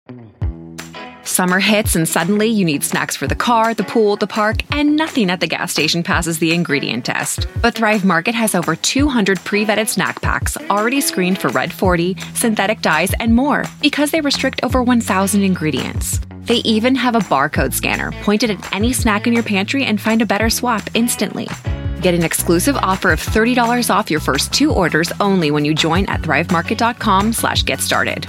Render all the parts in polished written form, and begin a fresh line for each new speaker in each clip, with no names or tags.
Summer hits and suddenly you need snacks for the car, the pool, the park, and nothing at the gas station passes the ingredient test. But Thrive Market has over 200 pre-vetted snack packs already screened for Red 40, synthetic dyes, and more because they restrict over 1,000 ingredients. They even have a barcode scanner pointed at any snack in your pantry and find a better swap instantly. Get an exclusive offer of $30 off your first 2 orders only when you join at thrivemarket.com/getstarted.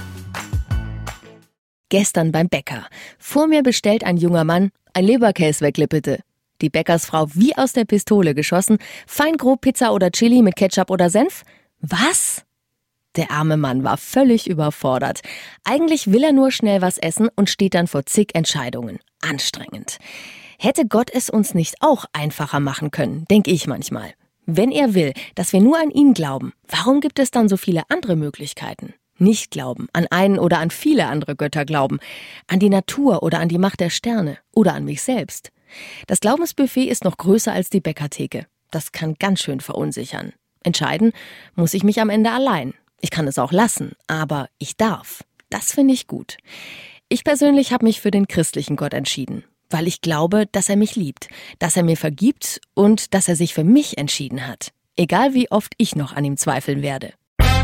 Gestern beim Bäcker. Vor mir bestellt ein junger Mann, ein Leberkäsweckle bitte. Die Bäckersfrau wie aus der Pistole geschossen, feingrob Pizza oder Chili mit Ketchup oder Senf? Was? Der arme Mann war völlig überfordert. Eigentlich will er nur schnell was essen und steht dann vor zig Entscheidungen. Anstrengend. Hätte Gott es uns nicht auch einfacher machen können, denke ich manchmal. Wenn er will, dass wir nur an ihn glauben, warum gibt es dann so viele andere Möglichkeiten? Nicht glauben, an einen oder an viele andere Götter glauben, an die Natur oder an die Macht der Sterne oder an mich selbst. Das Glaubensbuffet ist noch größer als die Bäckertheke. Das kann ganz schön verunsichern. Entscheiden muss ich mich am Ende allein. Ich kann es auch lassen, aber ich darf. Das finde ich gut. Ich persönlich habe mich für den christlichen Gott entschieden, weil ich glaube, dass er mich liebt, dass er mir vergibt und dass er sich für mich entschieden hat. Egal wie oft ich noch an ihm zweifeln werde.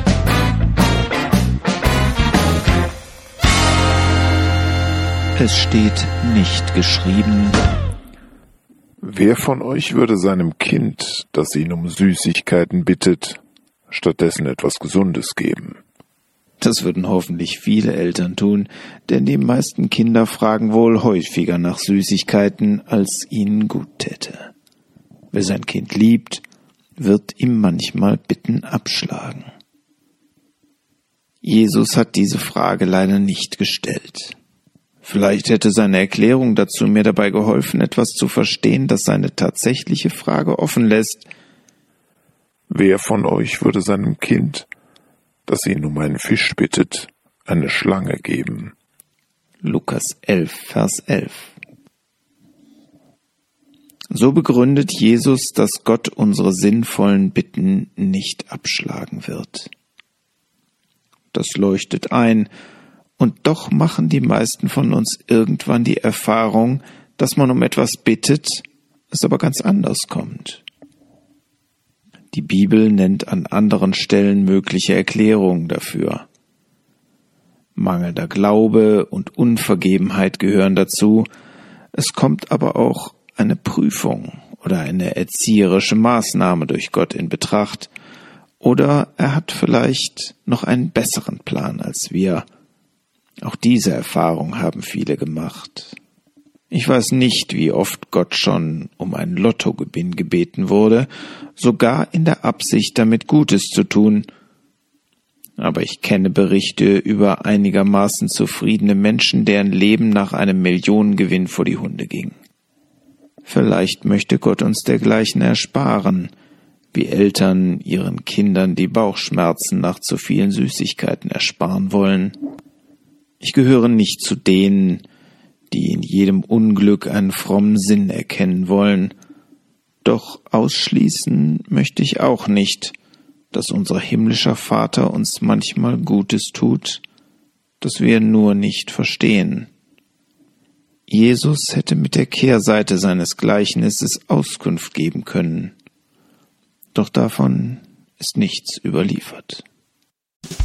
Es steht nicht geschrieben:
Wer von euch würde seinem Kind, das ihn um Süßigkeiten bittet, stattdessen etwas Gesundes geben?
Das würden hoffentlich viele Eltern tun, denn die meisten Kinder fragen wohl häufiger nach Süßigkeiten, als ihnen gut täte. Wer sein Kind liebt, wird ihm manchmal Bitten abschlagen. Jesus hat diese Frage leider nicht gestellt. Vielleicht hätte seine Erklärung dazu mir dabei geholfen, etwas zu verstehen, das seine tatsächliche Frage offen lässt.
Wer von euch würde seinem Kind, das ihn um einen Fisch bittet, eine Schlange geben?
Lukas 11, Vers 11. So begründet Jesus, dass Gott unsere sinnvollen Bitten nicht abschlagen wird. Das leuchtet ein, und doch machen die meisten von uns irgendwann die Erfahrung, dass man um etwas bittet, es aber ganz anders kommt. Die Bibel nennt an anderen Stellen mögliche Erklärungen dafür. Mangelnder Glaube und Unvergebenheit gehören dazu. Es kommt aber auch eine Prüfung oder eine erzieherische Maßnahme durch Gott in Betracht. Oder er hat vielleicht noch einen besseren Plan als wir. Auch diese Erfahrung haben viele gemacht. Ich weiß nicht, wie oft Gott schon um einen Lottogewinn gebeten wurde, sogar in der Absicht, damit Gutes zu tun. Aber ich kenne Berichte über einigermaßen zufriedene Menschen, deren Leben nach einem Millionengewinn vor die Hunde ging. Vielleicht möchte Gott uns dergleichen ersparen, wie Eltern ihren Kindern die Bauchschmerzen nach zu vielen Süßigkeiten ersparen wollen. Ich gehöre nicht zu denen, die in jedem Unglück einen frommen Sinn erkennen wollen. Doch ausschließen möchte ich auch nicht, dass unser himmlischer Vater uns manchmal Gutes tut, das wir nur nicht verstehen. Jesus hätte mit der Kehrseite seines Gleichnisses Auskunft geben können, doch davon ist nichts überliefert.